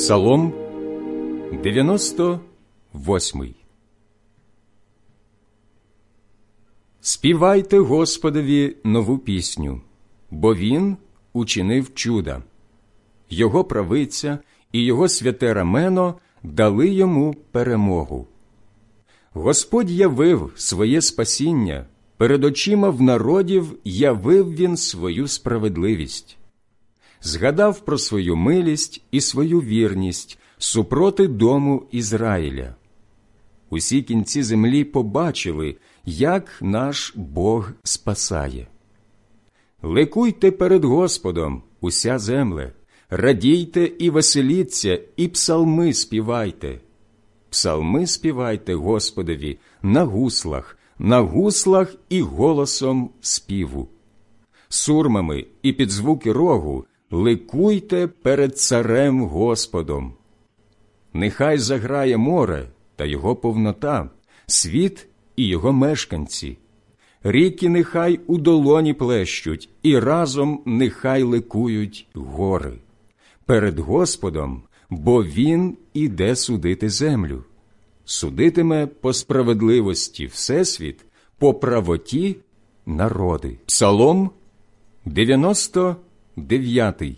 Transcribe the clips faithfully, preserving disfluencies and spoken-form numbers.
Псалом дев'яносто восьмий. Співайте Господові нову пісню, бо Він учинив чуда. Його правиця і Його святе рамено дали йому перемогу. Господь явив своє спасіння, перед очима в народів явив Він свою справедливість. Згадав про свою милість і свою вірність супроти дому Ізраїля. Усі кінці землі побачили, як наш Бог спасає. Ликуйте перед Господом, уся земле, радійте і веселіться, і псалми співайте. Псалми співайте Господові на гуслах, на гуслах і голосом співу. Сурмами і під звуки рогу ликуйте перед царем Господом. Нехай заграє море та його повнота, світ і його мешканці. Ріки нехай у долоні плещуть, і разом нехай ликують гори. Перед Господом, бо Він іде судити землю. Судитиме по справедливості всесвіт, по правоті народи. Псалом дев'яносто дев'ятий.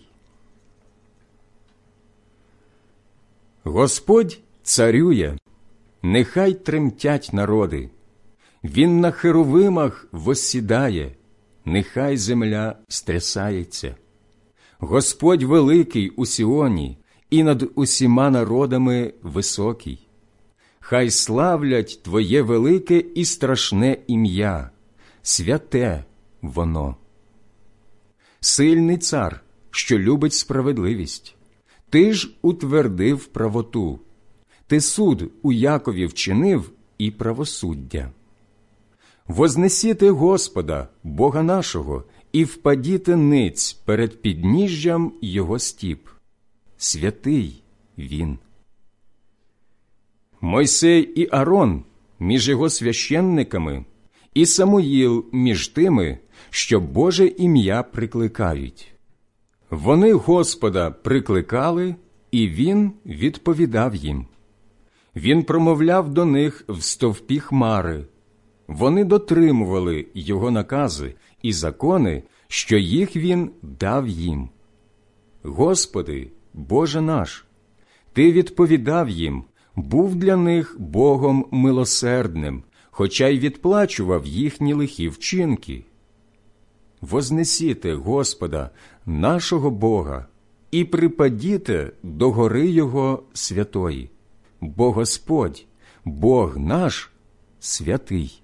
Господь царює, нехай тремтять народи. Він на херовимах воссідає, нехай земля стрясається. Господь великий у Сіоні, і над усіма народами високий. Хай славлять Твоє велике і страшне ім'я, святе воно. Сильний цар, що любить справедливість, ти ж утвердив правоту, ти суд у Якові вчинив і правосуддя. Вознесіте Господа, Бога нашого, і впадіте ниць перед підніжжям Його стіп. Святий Він. Мойсей і Арон між його священниками, і Самуїл між тими, що Боже ім'я прикликають. Вони Господа прикликали, і Він відповідав їм. Він промовляв до них в стовпі хмари. Вони дотримували Його накази і закони, що їх Він дав їм. Господи, Боже наш, Ти відповідав їм, був для них Богом милосердним, хоча й відплачував їхні лихі вчинки. Вознесіте Господа, нашого Бога, і припадіте до гори Його святої, бо Господь, Бог наш, святий.